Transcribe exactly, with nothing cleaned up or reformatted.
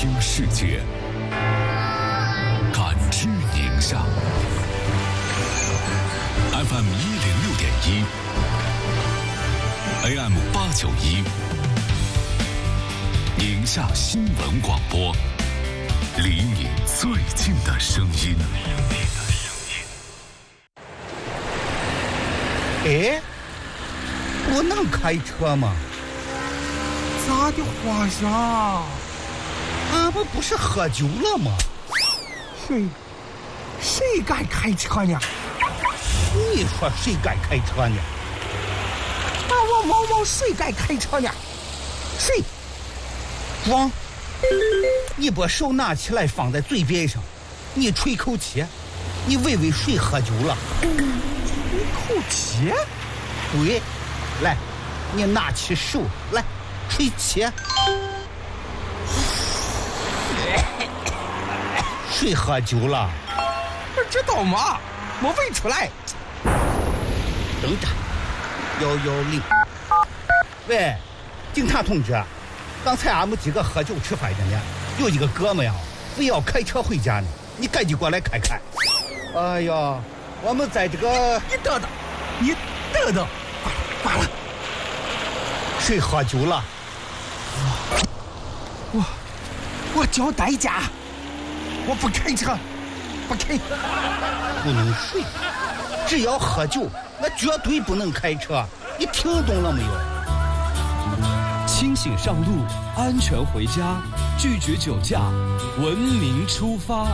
听世界，感知宁夏。F M 一零六点一 ，A M 八九一，宁夏新闻广播，离你最近的声音。 哎，我能开车吗？ 咋的，皇上？ 俺们不是喝酒了吗？ 谁谁敢开车呢？ 你说谁敢开车呢？ 把我毛毛谁敢开车呢？谁？ 王，你把手拿起来放在嘴边上，你吹口气，你问问谁喝酒了？ 吹口气？ 对，来，你拿起手来吹气。谁喝酒了？ 不知道吗？我问出来。 等着，幺幺零。喂，警察同志，刚才俺们几个喝酒吃饭的呢，有一个哥们呀，非要开车回家呢，你赶紧过来看看。哎呀，我们在这个…… 你等等，你等等，挂了，挂了。 谁喝酒了？ 我我交代价，我不开车，不开。 不能睡，只要喝酒，那绝对不能开车。你听懂了没有？ 清醒上路，安全回家，拒绝酒驾，文明出发。